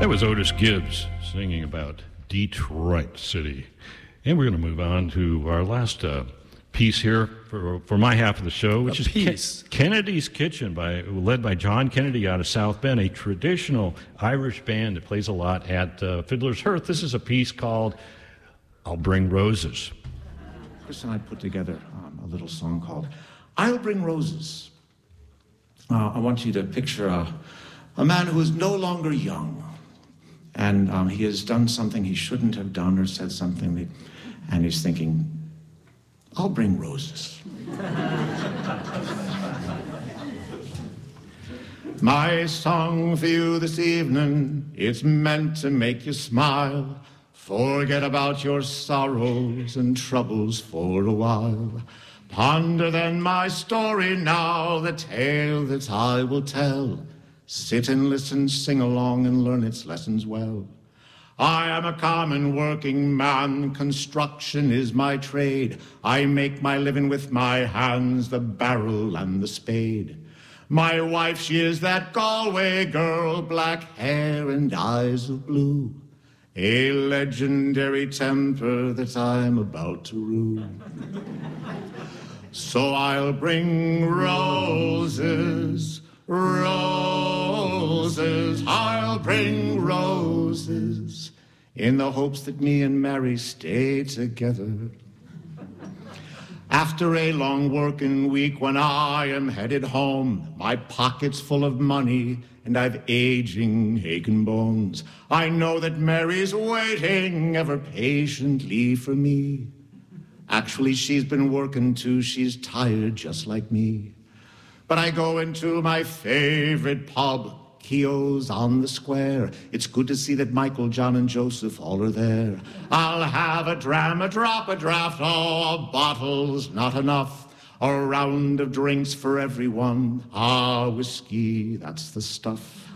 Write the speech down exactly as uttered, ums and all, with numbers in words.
That was Otis Gibbs singing about Detroit City. And we're going to move on to our last uh, piece here for for my half of the show, which a is piece. Ke- Kennedy's Kitchen, by led by John Kennedy out of South Bend, a traditional Irish band that plays a lot at uh, Fiddler's Hearth. This is a piece called I'll Bring Roses. Chris and I put together um, a little song called I'll Bring Roses. Uh, I want you to picture a, a man who is no longer young. And um, he has done something he shouldn't have done or said something that, and he's thinking, I'll bring roses. My song for you this evening, it's meant to make you smile. Forget about your sorrows and troubles for a while. Ponder then my story now, the tale that I will tell. Sit and listen, sing along, and learn its lessons well. I am a common working man, construction is my trade. I make my living with my hands, the barrel and the spade. My wife, she is that Galway girl, black hair and eyes of blue. A legendary temper that I'm about to rue. So I'll bring roses, roses, I'll bring roses, in the hopes that me and Mary stay together. After a long working week, when I am headed home, my pocket's full of money, and I've aging, aching bones, I know that Mary's waiting ever patiently for me. Actually, she's been working too, she's tired just like me. But I go into my favorite pub, Keogh's on the square. It's good to see that Michael, John, and Joseph all are there. I'll have a dram, a drop, a draft, oh, a bottle's not enough. A round of drinks for everyone. Ah, whiskey, that's the stuff.